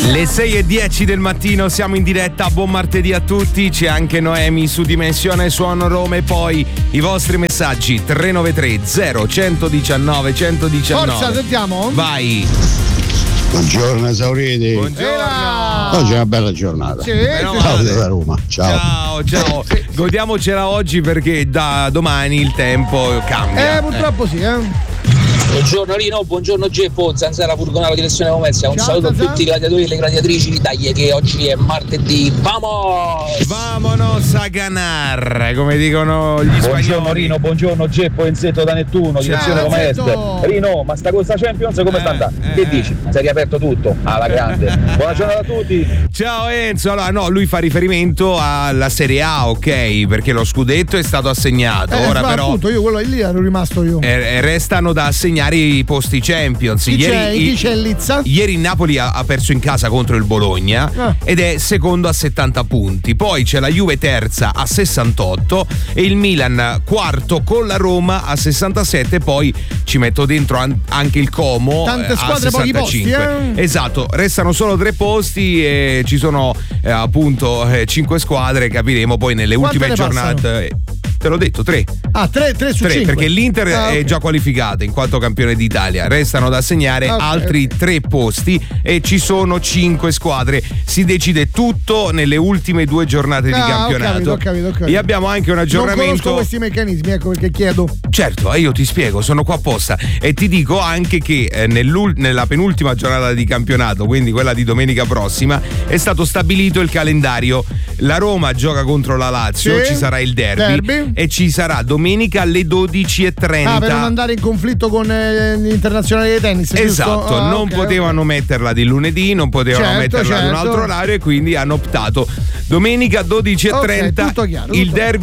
Le 6:10 del mattino, siamo in diretta, buon martedì a tutti, c'è anche Noemi su Dimensione Suono Roma e poi i vostri messaggi 393 0119 119. Forza, sentiamo. Vai. Buongiorno esauriti. Buongiorno. Oggi è una bella giornata. Sì, Ciao da Roma. Ciao. Ciao. Godiamocela oggi perché da domani il tempo cambia. Purtroppo sì, Buongiorno Rino, buongiorno Geppo, Zanzara Furgonaro direzione Commercia. Un Ciao, saluto Zanzara. a tutti i gladiatori e le gladiatrici. Dai che oggi è martedì. Vamonos a ganar, come dicono gli Buongiorno spagnoli. Rino, buongiorno Geppo, Enzeto da Nettuno, direzione Roma Est. Enzeto. Rino, ma sta cosa Champions come sta andando? Che dici? Si è riaperto tutto? Alla grande. Buona giornata a tutti. Ciao Enzo, allora no, lui fa riferimento alla Serie A, ok, perché lo scudetto è stato assegnato, ora ma però appunto io quello lì ero rimasto io. restano da assegnare i posti Champions. Chi c'è in Lizza? Ieri il Napoli ha perso in casa contro il Bologna ed è secondo a 70 punti, poi c'è la Juve terza a 68 e il Milan quarto con la Roma a 67, poi ci metto dentro anche il Como Tante a squadre, 65. pochi posti, Esatto, restano solo 3 posti e ci sono appunto 5 squadre, capiremo poi nelle Quante ultime ne giornate. Te l'ho detto, 3. Ah, 3 su 5. Perché l'Inter è ok. già qualificata in quanto campione d'Italia. Restano da assegnare altri 3 posti e ci sono 5 squadre. Si decide tutto nelle ultime 2 giornate di campionato. Ho capito. E abbiamo anche un Non aggiornamento. conosco questi meccanismi, ecco perché chiedo. Certo, io ti spiego, sono qua apposta e ti dico anche che nella penultima giornata di campionato, quindi quella di domenica prossima, è stato stabilito il calendario. La Roma gioca contro la Lazio, Sì, ci sarà il derby e ci sarà domenica alle 12:30. Per non andare in conflitto con gli internazionali di tennis. Esatto, giusto? non potevano metterla di lunedì, non potevano metterla ad un altro orario e quindi hanno optato domenica 12:30 tutto chiaro, il tutto derby